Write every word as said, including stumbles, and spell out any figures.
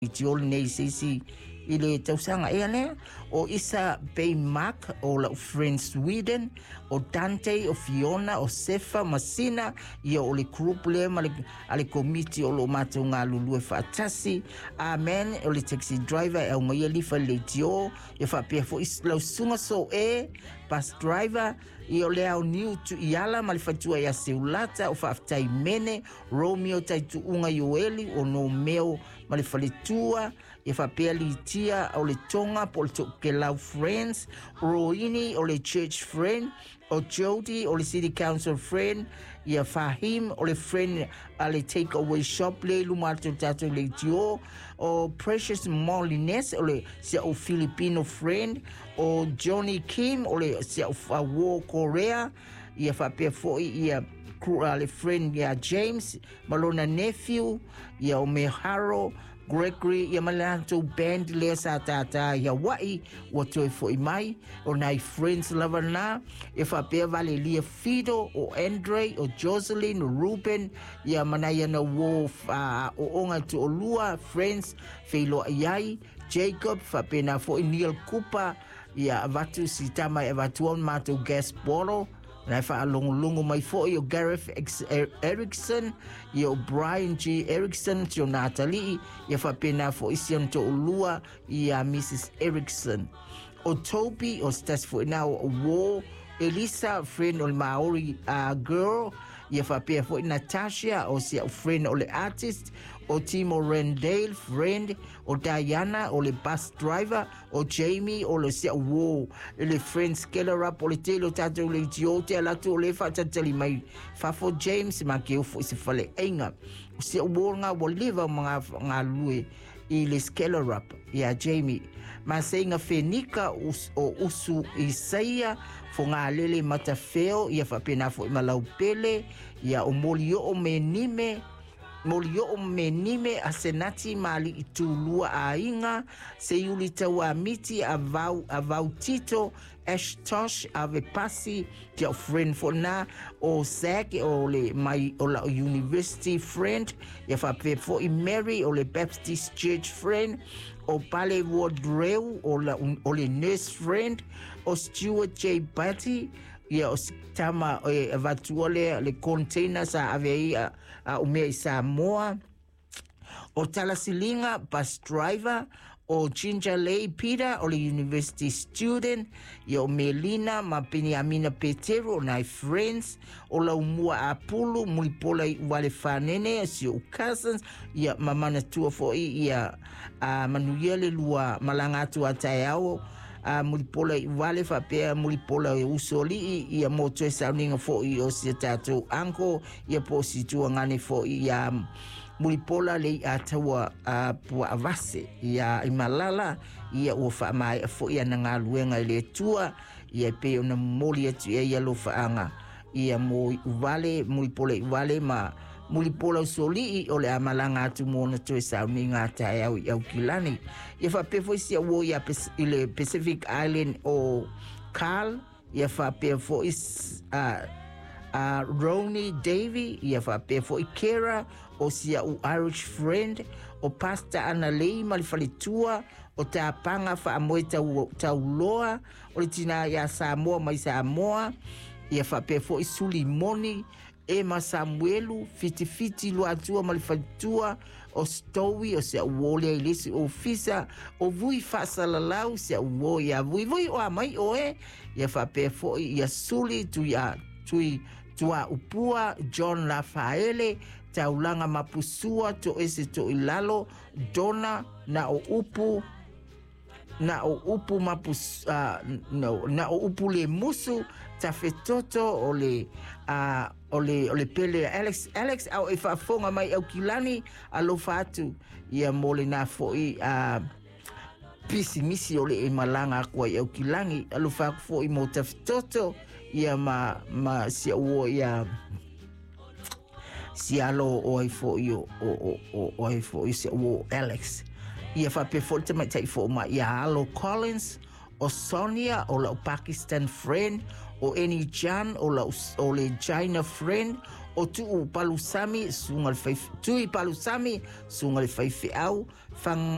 Joel nei sisi ile tausanga ele o Isa Baymark o la friend Sweden o Dante o Fiona o Sefa Masina ia o le group le ma le committee o lo matu ngā lulu e whaatasi amen o le taxi driver e o ngai lifa le tio e whapea fo islau sunga so e bus driver i o le au niu tu iala ma le whatua ia seulata o whaafitai mene Romeo tai tu unga Yoeli o no meo ma le whaletua e whapea li tia o le tonga po le ke lau friends Roini o le church friend o Jody o le city council friend ia Fahim o le friend a le take away shop le lumato tato le tio o Precious Molines o le sia o Filipino friend o Johnny Kim o le sia o War Korea ia whapea foi ia le friend ia James Malona nephew ia o Meharo Gregory ia malanto band le sa tata ia wai o toi foi mai o nai friends lover na e fa pe vale lia Fido o Andre o Jocelyn o Ruben ia manaya na wolf uh, o onga tu o lua friends feilo iai Jacob fa pena foi Neil Cooper ia vatu sitama e vatu on mato gas bottle na fa longo mai foi o Gareth Erickson e o Brian G Erickson tio Natalie e fa pena foi sion to lua e a Missus Erickson o Toby o stas foi now o war Elisa friend o Maori uh, girl e fa pena foi Natasha o sia friend o le artist o Timo Rendale friend o Diana o le bus driver o Jamie o le sia wo le friends keller up o le telo tato le tiote ala tu le fa tatali mai fa for James ma ke o se fale enga o sia wo nga wo live nga nga lui i le skeller up ya Jamie ma senga fenika us, o usu Isaia fo nga lele matafeo ia fa pena fo malau pele ia o molio o menime Molio o menime a senati mali itulua a inga se yuli tawa miti a vau a vau tito Ashtosh a vepasi ki o friend for na o Zach o le mai o la university friend ya fa pe fo i Mary o le Baptist church friend o Pale Wardreu o la o le nurse friend o Stuart J Batty ia o tama e vatuole le container sa avei a, a o mea Samoa o Talasilinga bus driver o Ginger Lay Peter o le university student ia o Melina ma Beniamina Petero na friends o la umua apulu mulipola i wale fanene si o cousins ia mamana tua fo ia a manuiele lua malangatu atayao a uh, mulipola i wale fa pe mulipola e usoli i a moto e sauninga fo i o si tato anko i a posi tua ngane fo i a mulipola le a tawa a pua avase i a imalala i a ufa mai fo i a nanga luenga i le tua i a pe o na moli atu e i a lo faanga i a mo wale mulipola i wale ma mulipola soli o le amalanga atu mona to e sauninga ta e au i au kilani ia fa pe foi sia wo ia le Pacific Island o Carl ia fa pe foi a a Ronnie Davy ia fa pe foi Kera o sia u Irish friend o Pastor Analei malifalitua o ta panga fa moita ta uloa o le tina ia Samoa mai Samoa ia fa pe foi Sulimoni Emma Samuelu fiti fiti lo atua malifatua o stowi o se wole ilisi ofisa o vui fasa la lau se wo ya vui vui o mai o e ya fa pe fo ya suli tu ya tui tua upua John Rafaele taulanga mapusua to ese to ilalo dona na o upu na o upu mapus uh, no na o upu le musu tafetoto o le uh, o le o le pele Alex Alex au e fa fonga mai au kilani alo fatu ia mole na fo i a uh, pisi misi o le e malanga kwa au kilangi alo fa fo i mo tafetoto ia ma ma si o ia si alo o i fo i o o o o i fo i si o Alex ia fa pe fo te mai tai fo ma ia alo Collins o Sonia o la Pakistan friend o Eni Jan o la o le China friend o tu palusami sungal fai tu palusami sungal fai au fang